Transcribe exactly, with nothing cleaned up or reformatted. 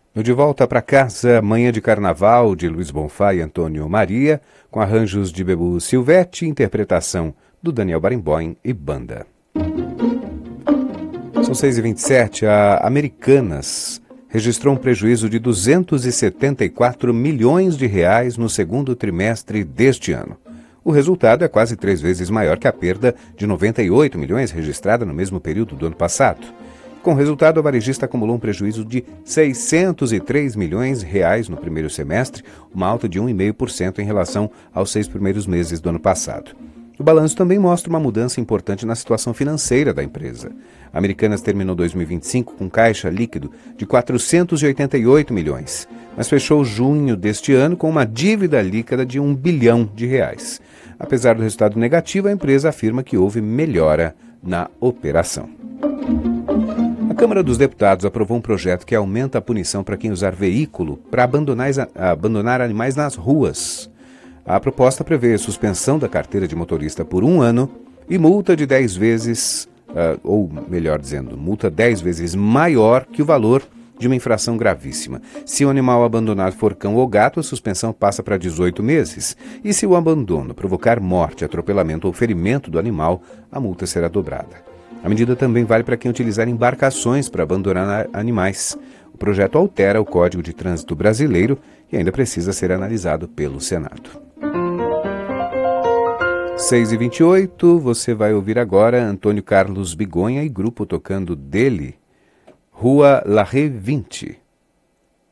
No De Volta para Casa, Manhã de Carnaval, de Luiz Bonfá e Antônio Maria, com arranjos de Bebu Silvetti, interpretação do Daniel Barenboim e banda. São seis e vinte e sete, a Americanas registrou um prejuízo de duzentos e setenta e quatro milhões de reais no segundo trimestre deste ano. O resultado é quase três vezes maior que a perda de noventa e oito milhões registrada no mesmo período do ano passado. Com o resultado, a varejista acumulou um prejuízo de seiscentos e três milhões de reais no primeiro semestre, uma alta de um vírgula cinco por cento em relação aos seis primeiros meses do ano passado. O balanço também mostra uma mudança importante na situação financeira da empresa. A Americanas terminou dois mil e vinte e cinco com caixa líquido de quatrocentos e oitenta e oito milhões, mas fechou junho deste ano com uma dívida líquida de um bilhão de reais. Apesar do resultado negativo, a empresa afirma que houve melhora na operação. A Câmara dos Deputados aprovou um projeto que aumenta a punição para quem usar veículo para abandonar, abandonar animais nas ruas. A proposta prevê suspensão da carteira de motorista por um ano e multa de dez vezes, uh, ou melhor dizendo, multa dez vezes maior que o valor de uma infração gravíssima. Se o animal abandonado for cão ou gato, a suspensão passa para dezoito meses. E se o abandono provocar morte, atropelamento ou ferimento do animal, a multa será dobrada. A medida também vale para quem utilizar embarcações para abandonar animais. O projeto altera o Código de Trânsito Brasileiro e ainda precisa ser analisado pelo Senado. seis e vinte e oito, você vai ouvir agora Antônio Carlos Bigonha e grupo tocando dele, Rua La Rue vinte.